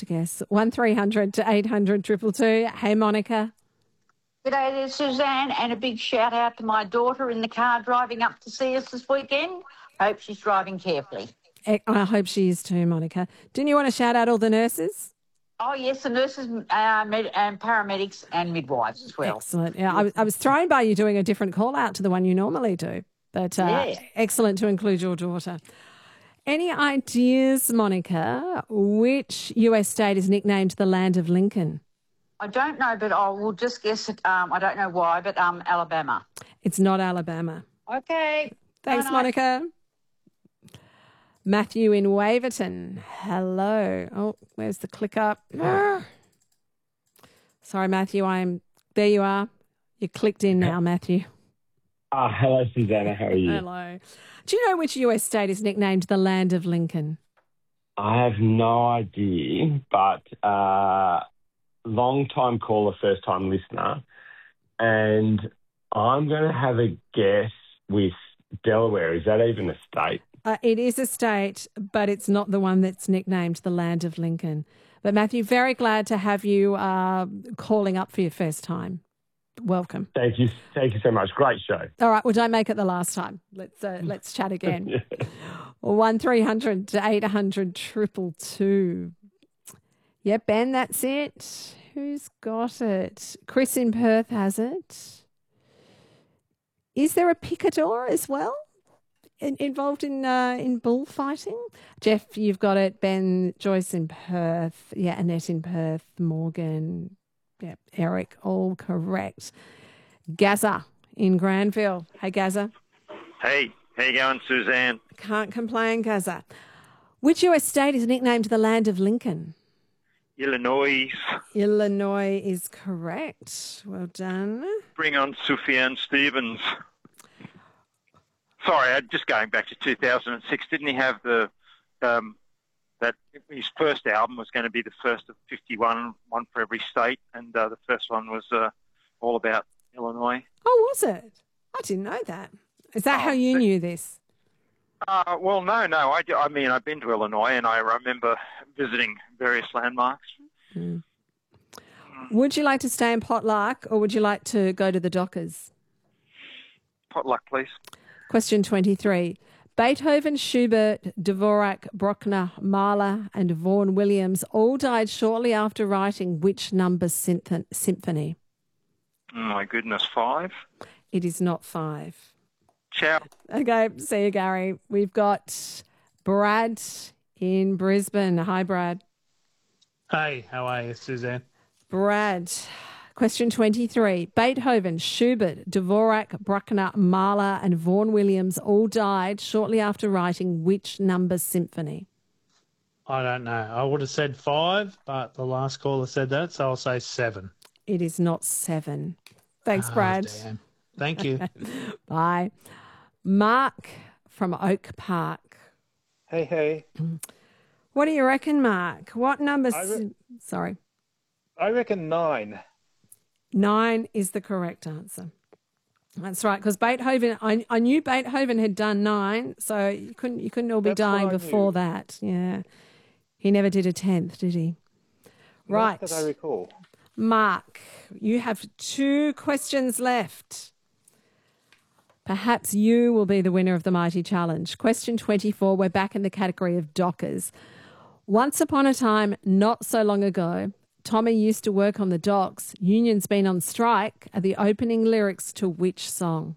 to guess. 1300 to 800 222. Hey, Monica. G'day there, Suzanne, and a big shout out to my daughter in the car driving up to see us this weekend. Hope she's driving carefully. I hope she is too, Monica. Didn't you want to shout out all the nurses? Oh, yes, the nurses and paramedics and midwives as well. Excellent. Yeah, I was thrown by you doing a different call out to the one you normally do. But excellent to include your daughter. Any ideas, Monica, which US state is nicknamed the Land of Lincoln? I don't know, but I will just guess it. I don't know why, but Alabama. It's not Alabama. Okay. Thanks, Monica. Matthew in Waverton. Hello. Oh, where's the click up? Sorry, Matthew. There you are. You clicked in now, Matthew. Hello, Susanna. How are you? Hello. Do you know which US state is nicknamed the Land of Lincoln? I have no idea, but long-time caller, first-time listener, and I'm going to have a guess with Delaware. Is that even a state? It is a state, but it's not the one that's nicknamed the Land of Lincoln. But, Matthew, very glad to have you calling up for your first time. Welcome. Thank you so much. Great show. All right, well, don't make it the last time. Let's chat again. Yeah. 1300 to 800 222. Yeah, Ben, that's it. Who's got it? Chris in Perth has it. Is there a picador as well involved in bullfighting? Jeff, you've got it. Ben, Joyce in Perth. Yeah, Annette in Perth. Morgan. Yeah, Eric, all correct. Gaza in Granville. Hey, Gaza. Hey, how you going, Suzanne? Can't complain, Gaza. Which US state is nicknamed the Land of Lincoln? Illinois. Illinois is correct. Well done. Bring on Sufjan Stevens. Sorry, just going back to 2006. Didn't he have that his first album was going to be the first of 51, one for every state, and the first one was all about Illinois. Oh, was it? I didn't know that. Is that how you knew this? Well, no. I mean, I've been to Illinois, and I remember visiting various landmarks. Mm. Would you like to stay in Potluck, or would you like to go to the Dockers? Potluck, please. Question 23. Beethoven, Schubert, Dvorak, Bruckner, Mahler and Vaughan Williams all died shortly after writing which number symphony? Oh, my goodness, 5? It is not 5. Ciao. Okay, see you, Gary. We've got Brad in Brisbane. Hi, Brad. Hey, how are you, Suzanne? Brad, question 23. Beethoven, Schubert, Dvorak, Bruckner, Mahler and Vaughan Williams all died shortly after writing which number symphony? I don't know. I would have said 5, but the last caller said that, so I'll say 7. It is not 7. Thanks, Brad. Damn. Thank you. Bye. Mark from Oak Park. Hey. What do you reckon, Mark? What number? Sorry. I reckon 9. 9 is the correct answer. That's right, because Beethoven, I knew Beethoven had done 9, so you couldn't all be dying before that. Yeah. He never did a 10th, did he? Right. Not that I recall. Mark, you have 2 questions left. Perhaps you will be the winner of the Mighty Challenge. Question 24, we're back in the category of dockers. Once upon a time, not so long ago, Tommy used to work on the docks. Union's been on strike are the opening lyrics to which song?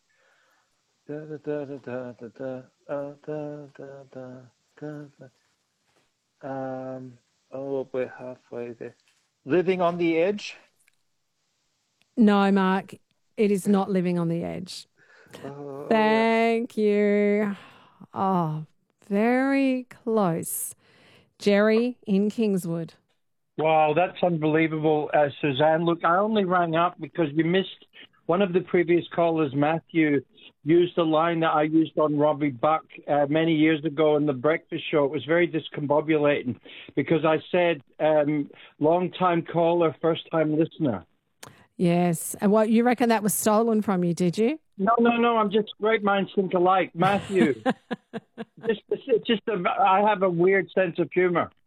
We're halfway there. Living on the Edge? No, Mark, it is not Living on the Edge. Thank you. Oh, very close. Jerry in Kingswood. Wow, that's unbelievable, Suzanne. Look, I only rang up because you missed one of the previous callers, Matthew, used a line that I used on Robbie Buck many years ago in the breakfast show. It was very discombobulating because I said long-time caller, first-time listener. Yes. And what, you reckon that was stolen from you, did you? No. I'm just great minds think alike. Matthew. I have a weird sense of humor.